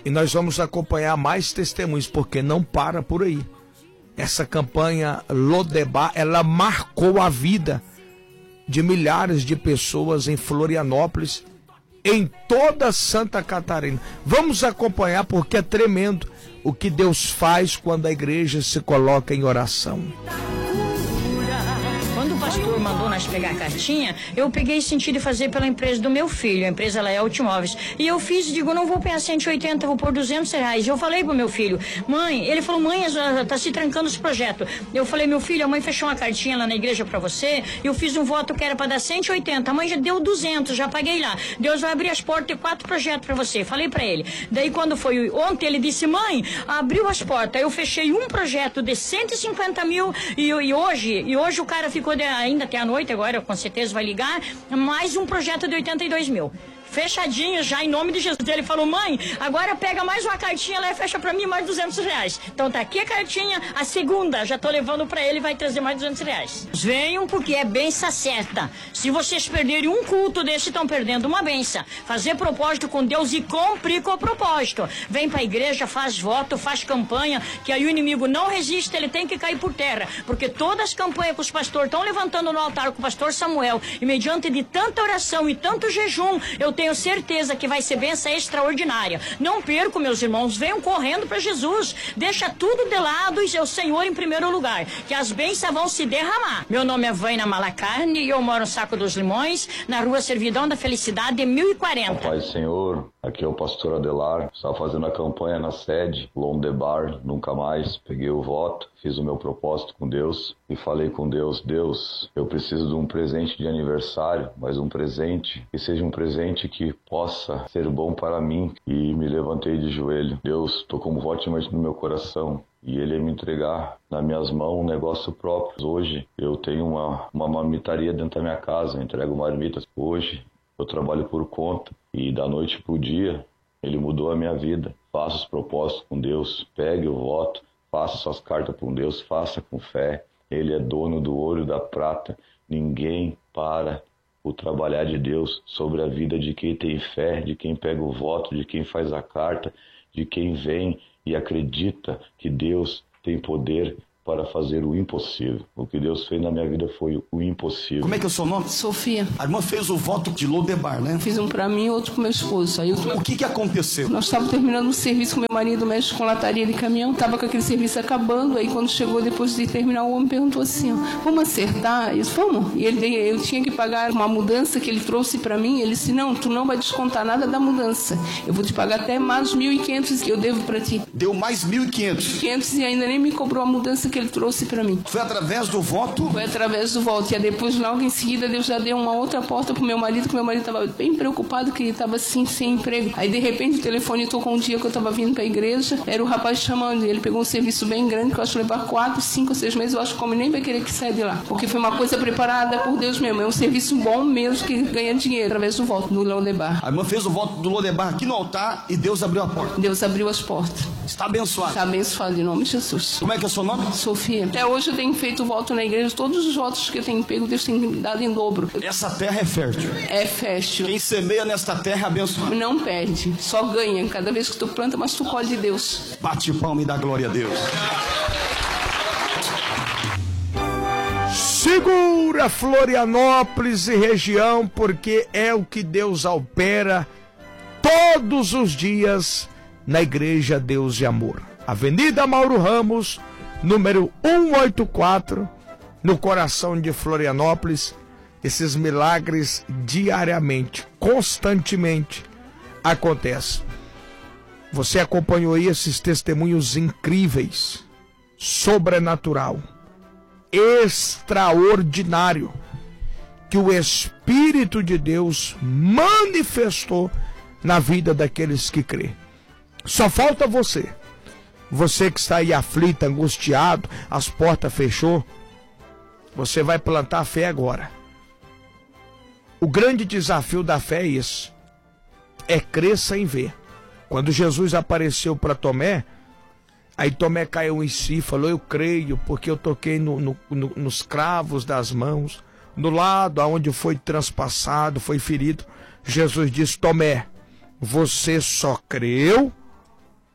E nós vamos acompanhar mais testemunhos, porque não para por aí. Essa campanha Lodebar, ela marcou a vida de milhares de pessoas em Florianópolis, em toda Santa Catarina. Vamos acompanhar, porque é tremendo o que Deus faz quando a igreja se coloca em oração. Quando o pastor mandou nós pegar a cartinha, eu peguei e senti de fazer pela empresa do meu filho. A empresa ela é Ultimóveis. E eu fiz, digo, não vou pegar 180, vou pôr R$200. Eu falei pro meu filho, mãe, ele falou, mãe, tá se trancando esse projeto. Eu falei, meu filho, a mãe fechou uma cartinha lá na igreja pra você, eu fiz um voto que era pra dar 180, a mãe já deu 200, já paguei lá. Deus vai abrir as portas de 4 projetos pra você. Falei pra ele. Daí quando foi ontem, ele disse, mãe, abriu as portas. Eu fechei um projeto de 150 mil e hoje o cara ficou ainda até a noite, agora com certeza vai ligar, mais um projeto de 82 mil. Fechadinho já, em nome de Jesus. Ele falou, mãe, agora pega mais uma cartinha lá e fecha pra mim mais R$200. Então tá aqui a cartinha, a segunda, já tô levando pra ele, vai trazer mais R$200. Venham porque é benção certa. Se vocês perderem um culto desse, estão perdendo uma benção. Fazer propósito com Deus e cumprir com o propósito. Vem pra igreja, faz voto, faz campanha, que aí o inimigo não resiste, ele tem que cair por terra. Porque todas as campanhas que os pastores estão levantando no altar com o pastor Samuel, e mediante de tanta oração e tanto jejum, eu tenho certeza que vai ser bênção extraordinária. Não perco, meus irmãos, venham correndo para Jesus. Deixa tudo de lado e o Senhor em primeiro lugar, que as bênçãos vão se derramar. Meu nome é Vaina Malacarne e eu moro no Saco dos Limões, na rua Servidão da Felicidade, 1040. Paz do Senhor, aqui é o pastor Adelar. Estava fazendo a campanha na sede Lodebar, nunca mais. Peguei o voto, fiz o meu propósito com Deus e falei com Deus, Deus, eu preciso de um presente de aniversário, mas um presente que seja um presente que possa ser bom para mim. E me levantei de joelho. Deus, tocou um voto no meu coração e Ele ia me entregar nas minhas mãos um negócio próprio. Hoje eu tenho uma marmitaria dentro da minha casa, eu entrego marmitas. Hoje eu trabalho por conta e da noite pro dia Ele mudou a minha vida. Faça os propósitos com Deus, pegue o voto, faça suas cartas com Deus, faça com fé. Ele é dono do ouro e da prata. Ninguém para o trabalhar de Deus sobre a vida de quem tem fé, de quem pega o voto, de quem faz a carta, de quem vem e acredita que Deus tem poder para fazer o impossível. O que Deus fez na minha vida foi o impossível. Como é que é o seu nome? Sofia. A irmã fez o voto de Lodebar, né? Fiz um pra mim e outro pro meu esposo. Aí O que aconteceu? Nós estávamos terminando um serviço com meu marido, mexe com lataria de caminhão, tava com aquele serviço acabando, aí quando chegou depois de terminar, o homem perguntou assim, ó, vamos acertar? Eu disse, vamos. E eu tinha que pagar uma mudança que ele trouxe pra mim, ele disse, não, tu não vai descontar nada da mudança, eu vou te pagar até mais 1.500 que eu devo pra ti. Deu mais 1.500. 500 e ainda nem me cobrou a mudança que ele trouxe pra mim. Foi através do voto? Foi através do voto. E aí depois, logo em seguida, Deus já deu uma outra porta pro meu marido, que meu marido estava bem preocupado, que ele estava assim, sem emprego. Aí, de repente, o telefone tocou um dia que eu estava vindo pra igreja, era o rapaz chamando, e ele pegou um serviço bem grande, que eu acho que levar 4, 5, 6 meses, eu acho que o homem nem vai querer que saia de lá. Porque foi uma coisa preparada por Deus mesmo. É um serviço bom mesmo, que ganha dinheiro através do voto, do Lodebar. A irmã fez o voto do Lodebar aqui no altar e Deus abriu a porta. Deus abriu as portas. Está abençoado. Está abençoado em nome de Jesus. Como é que é o seu nome? Sofia. Até hoje eu tenho feito voto na igreja, todos os votos que eu tenho pego, Deus tem me dado em dobro. Essa terra é fértil. É fértil. Quem semeia nesta terra é abençoado. Não perde, só ganha. Cada vez que tu planta, mas tu colhe de Deus. Bate palma e dá glória a Deus. Segura Florianópolis e região, porque é o que Deus opera todos os dias na Igreja Deus de Amor. Avenida Mauro Ramos, número 184, no coração de Florianópolis. Esses milagres diariamente, constantemente acontecem. Você acompanhou aí esses testemunhos incríveis, sobrenatural, extraordinário, que o Espírito de Deus manifestou na vida daqueles que crê. Só falta você. Você que está aí aflito, angustiado, as portas fechou. Você vai plantar a fé agora. O grande desafio da fé é isso. É crer sem ver. Quando Jesus apareceu para Tomé, aí Tomé caiu em si, falou, eu creio, porque eu toquei nos cravos das mãos, no lado aonde foi transpassado, foi ferido. Jesus disse, Tomé, você só creu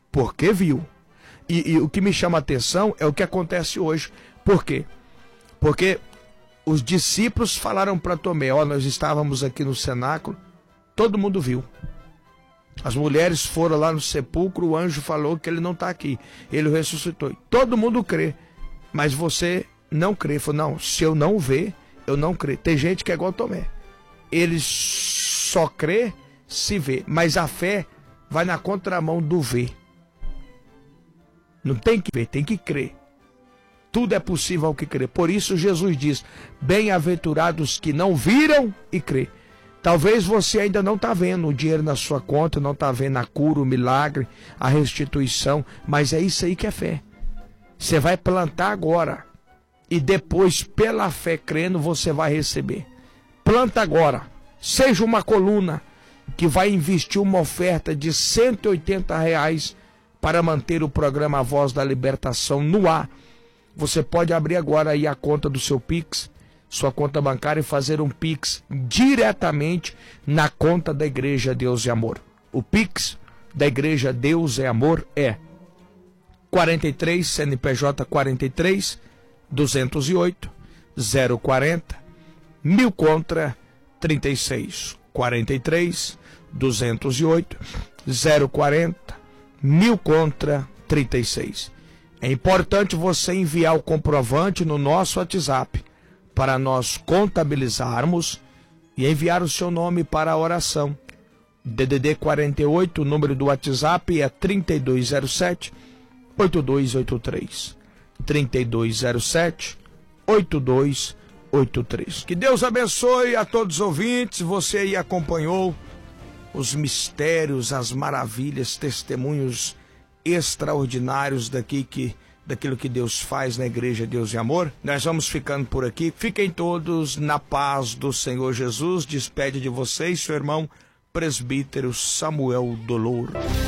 Porque viu. E o que me chama a atenção é o que acontece hoje. Por quê? Porque os discípulos falaram para Tomé, nós estávamos aqui no cenáculo, todo mundo viu. As mulheres foram lá no sepulcro, o anjo falou que ele não está aqui, ele ressuscitou. Todo mundo crê, mas você não crê. Falou, não, se eu não ver, eu não creio. Tem gente que é igual Tomé. Ele só crê se vê, mas a fé vai na contramão do ver. Não tem que ver, tem que crer. Tudo é possível ao que crê. Por isso Jesus diz, bem-aventurados que não viram e crê. Talvez você ainda não está vendo o dinheiro na sua conta, não está vendo a cura, o milagre, a restituição, mas é isso aí que é fé. Você vai plantar agora e depois, pela fé crendo, você vai receber. Planta agora. Seja uma coluna que vai investir uma oferta de R$180 para manter o programa A Voz da Libertação no ar. Você pode abrir agora aí a conta do seu Pix, sua conta bancária, e fazer um Pix diretamente na conta da Igreja Deus é Amor. O Pix da Igreja Deus é Amor é 43 CNPJ 43 208 040 1000 contra 36 43 208 040 1000 contra 36. É importante você enviar o comprovante no nosso WhatsApp para nós contabilizarmos e enviar o seu nome para a oração. DDD 48, o número do WhatsApp é 3207 8283. 3207 8283. Que Deus abençoe a todos os ouvintes. Você aí acompanhou os mistérios, as maravilhas, testemunhos extraordinários daquilo que Deus faz na Igreja Deus e Amor. Nós vamos ficando por aqui. Fiquem todos na paz do Senhor Jesus. Despede de vocês seu irmão presbítero Samuel Dolor.